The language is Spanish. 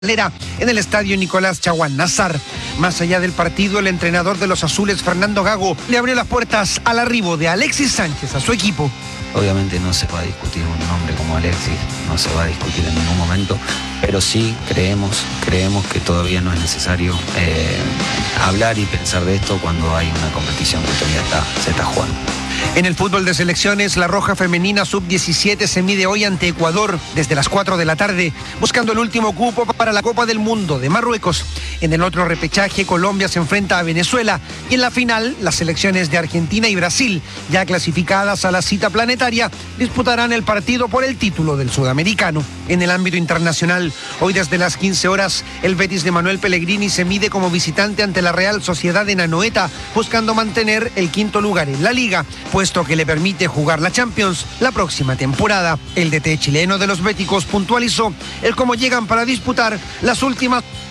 en el estadio Nicolás Chaguán Nazar. Más allá del partido, el entrenador de los azules, Fernando Gago, le abrió las puertas al arribo de Alexis Sánchez a su equipo. Obviamente no se va a discutir un nombre como Alexis, no se va a discutir en ningún momento, pero sí creemos que todavía no es necesario hablar y pensar de esto cuando hay una competición que todavía se está jugando. En el fútbol de selecciones, la Roja Femenina Sub-17 se mide hoy ante Ecuador desde las 4 de la tarde, buscando el último cupo para la Copa del Mundo de Marruecos. En el otro repechaje, Colombia se enfrenta a Venezuela y en la final, las selecciones de Argentina y Brasil, ya clasificadas a la cita planetaria, disputarán el partido por el título del sudamericano. En el ámbito internacional, hoy desde las 15 horas, el Betis de Manuel Pellegrini se mide como visitante ante la Real Sociedad de Anoeta, buscando mantener el quinto lugar en la liga, puesto que le permite jugar la Champions la próxima temporada. El DT chileno de los béticos puntualizó el cómo llegan para disputar las últimas